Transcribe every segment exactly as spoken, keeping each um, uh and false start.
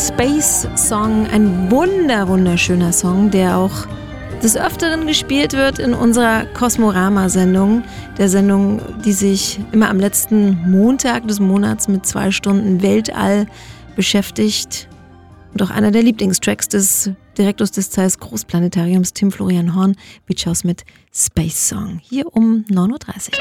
Space Song, ein wunder, wunderschöner Song, der auch des Öfteren gespielt wird in unserer Kosmorama-Sendung, der Sendung, die sich immer am letzten Montag des Monats mit zwei Stunden Weltall beschäftigt. Und auch einer der Lieblingstracks des Direktors des Zeiss Großplanetariums, Tim Florian Horn, Beach House mit Space Song. Hier um neun Uhr dreißig.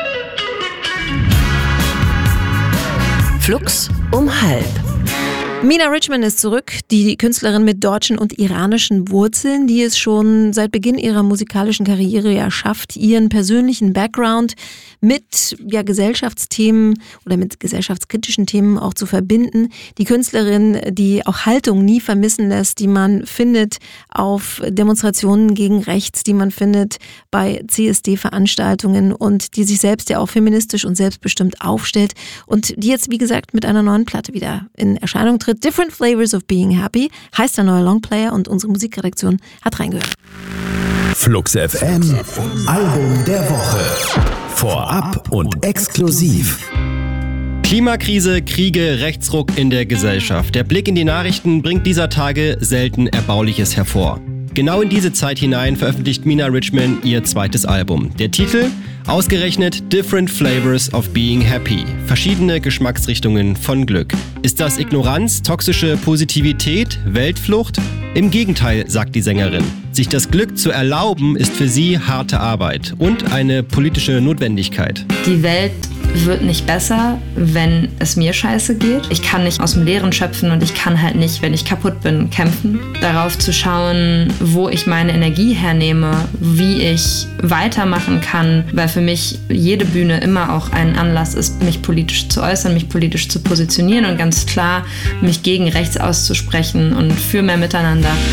Flux um halb. Mina Richman ist zurück, die Künstlerin mit deutschen und iranischen Wurzeln, die es schon seit Beginn ihrer musikalischen Karriere ja schafft, ihren persönlichen Background mit ja, Gesellschaftsthemen oder mit gesellschaftskritischen Themen auch zu verbinden. Die Künstlerin, die auch Haltung nie vermissen lässt, die man findet auf Demonstrationen gegen rechts, die man findet bei C S D-Veranstaltungen und die sich selbst ja auch feministisch und selbstbestimmt aufstellt und die jetzt, wie gesagt, mit einer neuen Platte wieder in Erscheinung tritt. Different Flavors of Being Happy heißt der neue Longplayer und unsere Musikredaktion hat reingehört. Flux F M, Album der Woche. Vorab und exklusiv. Klimakrise, Kriege, Rechtsruck in der Gesellschaft. Der Blick in die Nachrichten bringt dieser Tage selten Erbauliches hervor. Genau in diese Zeit hinein veröffentlicht Mina Richman ihr zweites Album. Der Titel? Ausgerechnet Different Flavors of Being Happy. Verschiedene Geschmacksrichtungen von Glück. Ist das Ignoranz, toxische Positivität, Weltflucht? Im Gegenteil, sagt die Sängerin. Sich das Glück zu erlauben, ist für sie harte Arbeit und eine politische Notwendigkeit. Die Welt wird nicht besser, wenn es mir scheiße geht. Ich kann nicht aus dem Leeren schöpfen und ich kann halt nicht, wenn ich kaputt bin, kämpfen. Darauf zu schauen, wo ich meine Energie hernehme, wie ich weitermachen kann, weil für mich jede Bühne immer auch ein Anlass ist, mich politisch zu äußern, mich politisch zu positionieren und ganz klar mich gegen rechts auszusprechen und für mehr Miteinander.